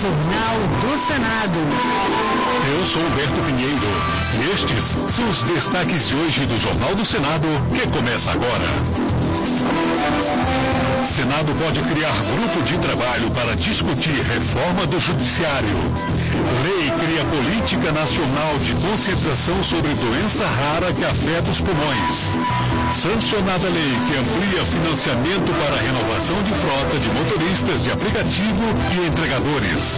Jornal do Senado. Eu sou Humberto Pinheiro e estes são os destaques de hoje do Jornal do Senado, que começa agora. Senado pode criar grupo de trabalho para discutir reforma do Judiciário. Lei cria política nacional de conscientização sobre doença rara que afeta os pulmões. Sancionada lei que amplia financiamento para a renovação de frota de motoristas de aplicativo e entregadores.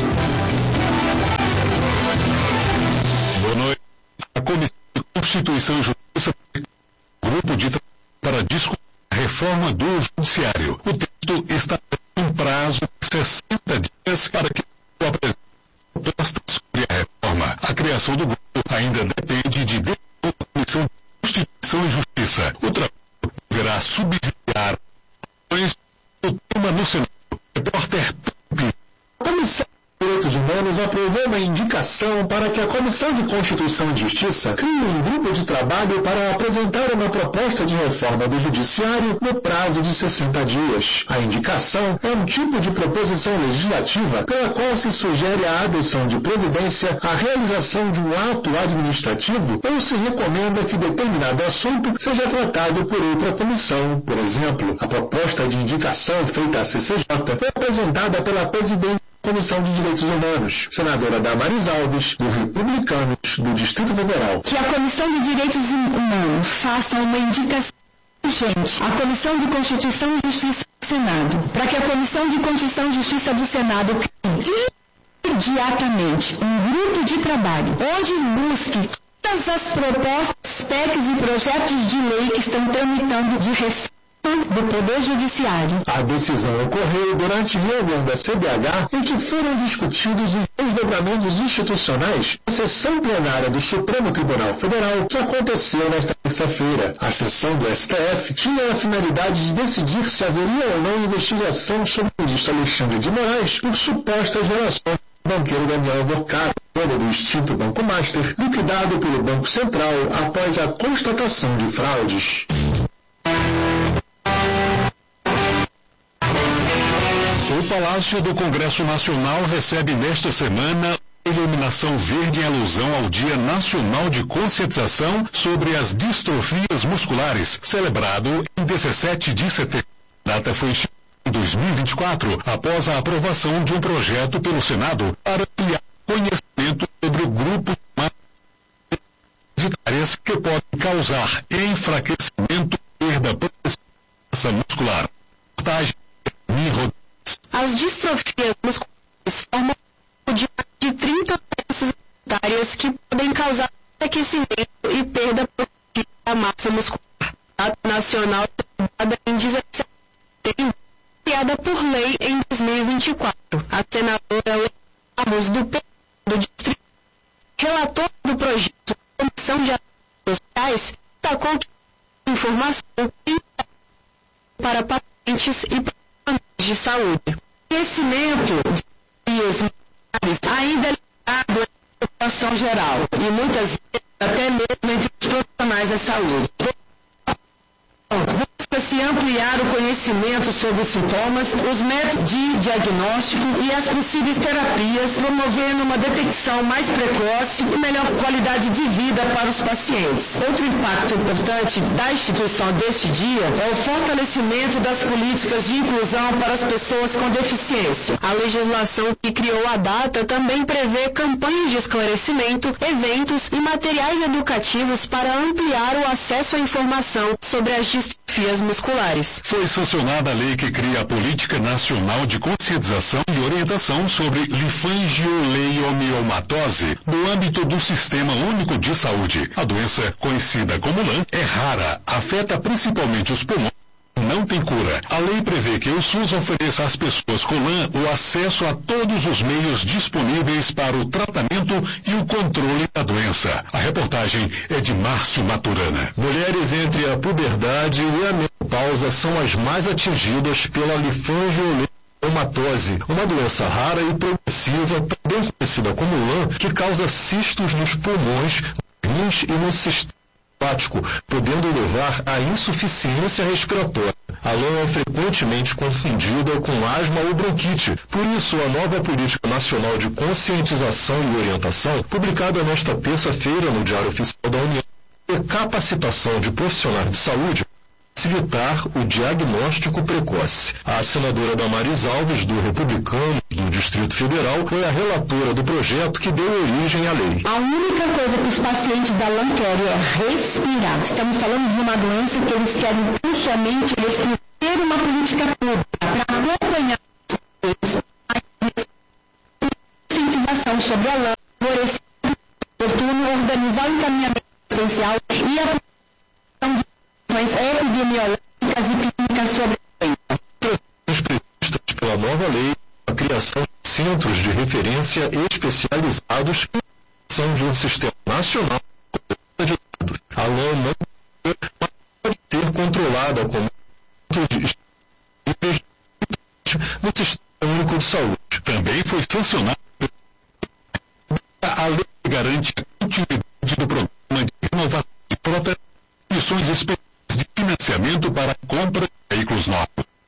Boa noite. A Comissão de Constituição e Justiça grupo de trabalho para discutir a reforma do Judiciário. O texto está em prazo de 60 dias para que o apresente propostas sobre a reforma. A criação do grupo ainda depende de decisão da Comissão de Constituição e Justiça. O trabalho deverá subsidiar o tema no Senado. Repórter P. Comissão de Direitos Humanos aprovou uma indicação para que a Comissão de Constituição e Justiça crie um grupo de trabalho para apresentar uma proposta de reforma do Judiciário no prazo de 60 dias. A indicação é um tipo de proposição legislativa pela qual se sugere a adoção de providência, a realização de um ato administrativo ou se recomenda que determinado assunto seja tratado por outra comissão. Por exemplo, a proposta de indicação feita à CCJ foi apresentada pela presidente Comissão de Direitos Humanos, senadora Damaris Alves, do Republicanos, do Distrito Federal. Que a Comissão de Direitos Humanos faça uma indicação urgente à Comissão de Constituição e Justiça do Senado, para que a Comissão de Constituição e Justiça do Senado crie imediatamente um grupo de trabalho onde busque todas as propostas, PECs e projetos de lei que estão tramitando de reforma do Poder Judiciário. A decisão ocorreu durante reunião da CDH em que foram discutidos os desdobramentos institucionais da sessão plenária do Supremo Tribunal Federal que aconteceu nesta terça-feira. A sessão do STF tinha a finalidade de decidir se haveria ou não investigação sobre o ministro Alexandre de Moraes por supostas violações do banqueiro Daniel Vorcado, dono do extinto Banco Master, liquidado pelo Banco Central após a constatação de fraudes. O Palácio do Congresso Nacional recebe nesta semana a iluminação verde em alusão ao Dia Nacional de Conscientização sobre as Distrofias Musculares, celebrado em 17 de setembro. A data foi instituída em 2024, após a aprovação de um projeto pelo Senado para ampliar conhecimento sobre o grupo de áreas que podem causar enfraquecimento e perda de massa muscular. As distrofias musculares formam de 30 doenças hereditárias que podem causar enfraquecimento e perda da massa muscular. A data nacional foi em 17 de setembro, criada por lei em 2024. A senadora Ramos do Distrito, relatora do projeto da Comissão de Assuntos Sociais, destacou que a informação para pacientes e de saúde. O conhecimento de musculares ainda é ligado à população geral e muitas vezes até mesmo entre os profissionais da saúde. Busca-se ampliar o conhecimento sobre os sintomas, os métodos de diagnóstico e as possíveis terapias, promovendo uma detecção mais precoce e melhor qualidade de vida para os pacientes. Outro impacto importante da instituição deste dia é o fortalecimento das políticas de inclusão para as pessoas com deficiência. A legislação que criou a data também prevê campanhas de esclarecimento, eventos e materiais educativos para ampliar o acesso à informação sobre as distrofias musculares. Foi sancionada a lei que cria a Política Nacional de Conscientização e Orientação sobre linfangioleumioma no âmbito do Sistema Único de Saúde. A doença, conhecida como LAM, é rara, afeta principalmente os pulmões. Não tem cura. A lei prevê que o SUS ofereça às pessoas com LAM o acesso a todos os meios disponíveis para o tratamento e o controle da doença. A reportagem é de Márcio Maturana. Mulheres entre a puberdade e a menopausa são as mais atingidas pela linfangioleumatose, uma doença rara e progressiva, também conhecida como LAM, que causa cistos nos pulmões, rins e no sistema hepático, podendo levar à insuficiência respiratória. A lã é frequentemente confundida com asma ou bronquite. Por isso, a nova Política Nacional de Conscientização e Orientação, publicada nesta terça-feira no Diário Oficial da União, é capacitação de profissionais de saúde facilitar o diagnóstico precoce. A senadora Damares Alves, do Republicano do Distrito Federal, foi a relatora do projeto que deu origem à lei. A única coisa que os pacientes da lã querem é respirar. Estamos falando de uma doença que eles querem tão somente respirar. Ter uma política pública para acompanhar a conscientização sobre a lã, favorecer o oportuno, organizar o encaminhamento essencial e a produção de epidemiológicas e clínicas sobre a doença. Previstas pela nova lei, a criação de centros de referência especializados e a criação de um sistema nacional de dados. A lã não pode ser controlada como no Sistema Único de Saúde. Também foi sancionada a lei que garante a continuidade do programa de renovação de frota e condições especiais de financiamento para a compra de veículos novos.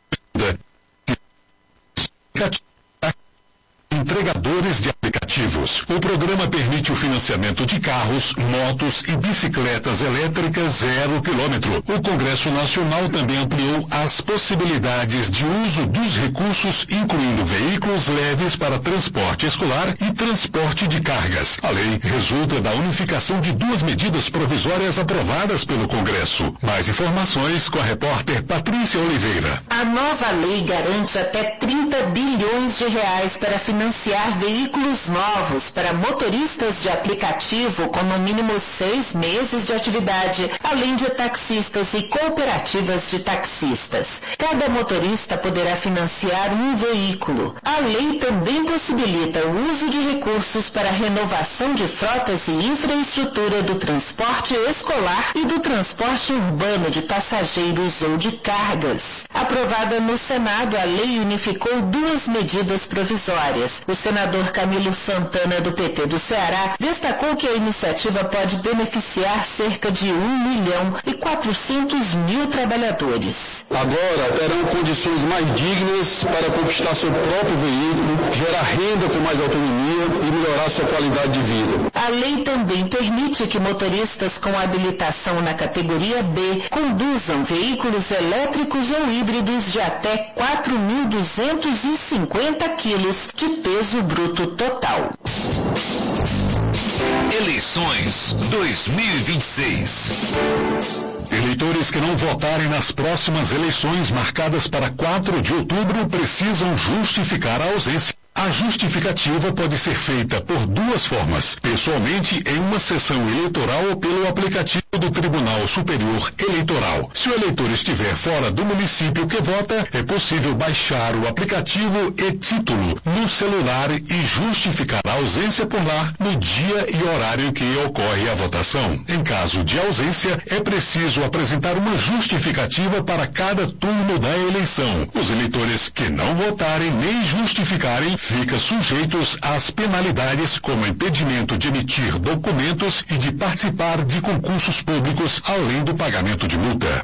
Entregadores de aplicativos. O programa permite o financiamento de carros, motos e bicicletas elétricas 0 km. O Congresso Nacional também ampliou as possibilidades de uso dos recursos, incluindo veículos leves para transporte escolar e transporte de cargas. A lei resulta da unificação de duas medidas provisórias aprovadas pelo Congresso. Mais informações com a repórter Patrícia Oliveira. A nova lei garante até 30 bilhões de reais para financiar veículos novos para motoristas de aplicativo com no mínimo 6 meses de atividade, além de taxistas e cooperativas de taxistas. Cada motorista poderá financiar um veículo. A lei também possibilita o uso de recursos para renovação de frotas e infraestrutura do transporte escolar e do transporte urbano de passageiros ou de cargas. Aprovada no Senado, a lei unificou duas medidas provisórias. O senador Camilo Santana, do PT do Ceará, destacou que a iniciativa pode beneficiar cerca de 1.400.000 trabalhadores. Agora terão condições mais dignas para conquistar seu próprio veículo, gerar renda com mais autonomia e melhorar sua qualidade de vida. A lei também permite que motoristas com habilitação na categoria B conduzam veículos elétricos ou híbridos de até 4.250 quilos de peso bruto total. Eleições 2026. Eleitores que não votarem nas próximas eleições marcadas para 4 de outubro precisam justificar a ausência. A justificativa pode ser feita por duas formas: pessoalmente em uma sessão eleitoral ou pelo aplicativo do Tribunal Superior Eleitoral. Se o eleitor estiver fora do município que vota, é possível baixar o aplicativo e-Título no celular e justificar a ausência por lá no dia e horário que ocorre a votação. Em caso de ausência, é preciso apresentar uma justificativa para cada turno da eleição. Os eleitores que não votarem nem justificarem ficam sujeitos às penalidades como impedimento de emitir documentos e de participar de concursos públicos, além do pagamento de multa.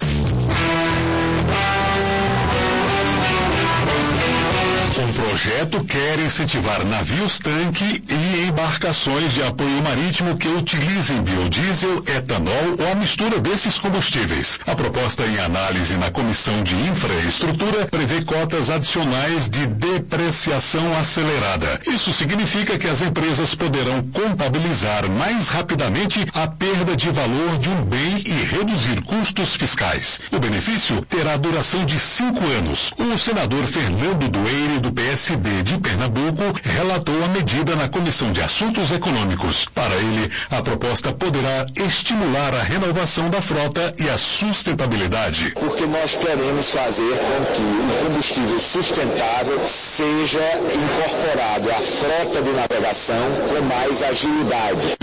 Um projeto quer incentivar navios-tanque e embarcações de apoio marítimo que utilizem biodiesel, etanol ou a mistura desses combustíveis. A proposta em análise na Comissão de Infraestrutura prevê cotas adicionais de depreciação acelerada. Isso significa que as empresas poderão contabilizar mais rapidamente a perda de valor de um bem e reduzir custos fiscais. O benefício terá duração de 5 anos. O senador Fernando Dueire, do PSD de Pernambuco, relatou a medida na Comissão de Assuntos Econômicos. Para ele, a proposta poderá estimular a renovação da frota e a sustentabilidade. Porque nós queremos fazer com que o combustível sustentável seja incorporado à frota de navegação com mais agilidade.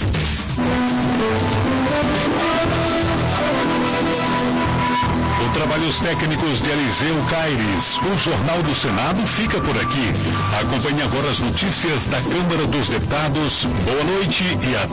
Trabalhos técnicos de Eliseu Caires. O Jornal do Senado fica por aqui. Acompanhe agora as notícias da Câmara dos Deputados. Boa noite e até